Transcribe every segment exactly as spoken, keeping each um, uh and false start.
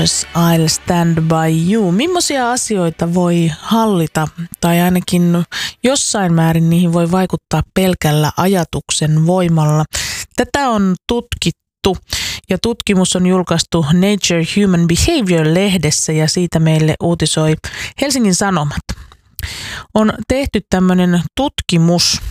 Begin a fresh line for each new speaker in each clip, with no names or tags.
I'll stand by you. Millaisia asioita voi hallita tai ainakin jossain määrin niihin voi vaikuttaa pelkällä ajatuksen voimalla? Tätä on tutkittu ja tutkimus on julkaistu Nature Human Behavior-lehdessä ja siitä meille uutisoi Helsingin Sanomat. On tehty tämmöinen tutkimus,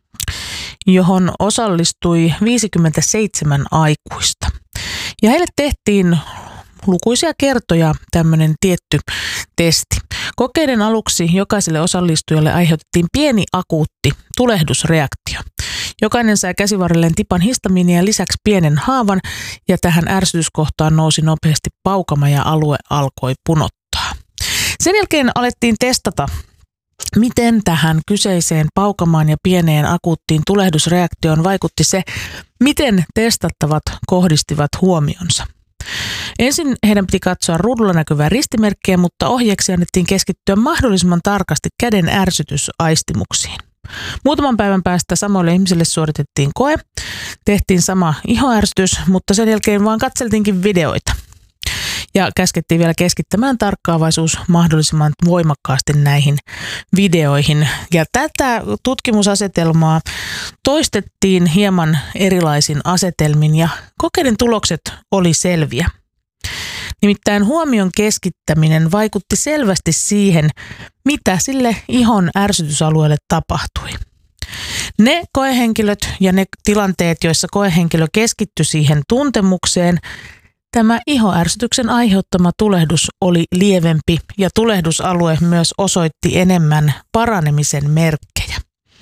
johon osallistui viisikymmentäseitsemän aikuista. Ja heille tehtiin lukuisia kertoja tämmöinen tietty testi. Kokeiden aluksi jokaiselle osallistujalle aiheutettiin pieni akuutti tulehdusreaktio. Jokainen sai käsivarrelleen tipan histamiinia ja lisäksi pienen haavan ja tähän ärsytyskohtaan nousi nopeasti paukama ja alue alkoi punottaa. Sen jälkeen alettiin testata, miten tähän kyseiseen paukamaan ja pieneen akuuttiin tulehdusreaktioon vaikutti se, miten testattavat kohdistivat huomionsa. Ensin heidän piti katsoa ruudulla näkyvää ristimerkkiä, mutta ohjeeksi annettiin keskittyä mahdollisimman tarkasti käden ärsytysaistimuksiin. Muutaman päivän päästä samoille ihmisille suoritettiin koe, tehtiin sama ihoärsytys, mutta sen jälkeen vaan katseltiinkin videoita. Ja käskettiin vielä keskittämään tarkkaavaisuus mahdollisimman voimakkaasti näihin videoihin. Ja tätä tutkimusasetelmaa toistettiin hieman erilaisin asetelmin ja kokeiden tulokset oli selviä. Nimittäin huomion keskittäminen vaikutti selvästi siihen, mitä sille ihon ärsytysalueelle tapahtui. Ne koehenkilöt ja ne tilanteet, joissa koehenkilö keskittyi siihen tuntemukseen, tämä ihoärsytyksen aiheuttama tulehdus oli lievempi ja tulehdusalue myös osoitti enemmän paranemisen merkkejä.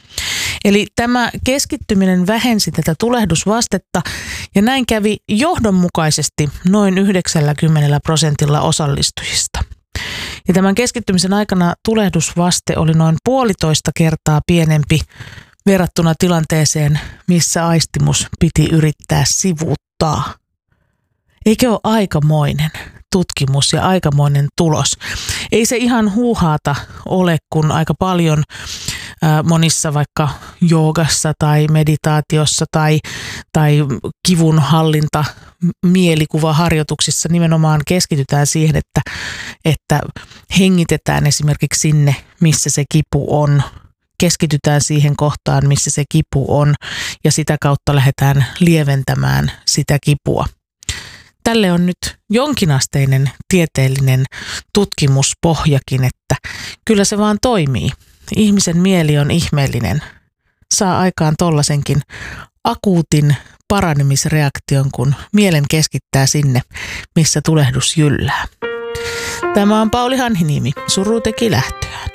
Eli tämä keskittyminen vähensi tätä tulehdusvastetta ja näin kävi johdonmukaisesti noin yhdeksänkymmentä prosentilla osallistujista. Ja tämän keskittymisen aikana tulehdusvaste oli noin puolitoista kertaa pienempi verrattuna tilanteeseen, missä aistimus piti yrittää sivuuttaa. Eikö ole aikamoinen tutkimus ja aikamoinen tulos? Ei se ihan huuhaata ole, kun aika paljon ää, monissa vaikka joogassa tai meditaatiossa tai, tai kivunhallinta mielikuvaharjoituksissa nimenomaan keskitytään siihen, että, että hengitetään esimerkiksi sinne, missä se kipu on. Keskitytään siihen kohtaan, missä se kipu on ja sitä kautta lähdetään lieventämään sitä kipua. Tälle on nyt jonkinasteinen tieteellinen tutkimuspohjakin, että kyllä se vaan toimii. Ihmisen mieli on ihmeellinen. Saa aikaan tollasenkin akuutin paranemisreaktion, kun mielen keskittää sinne, missä tulehdus jyllää. Tämä on Pauli Hanhiniemi. Suru teki lähtöään.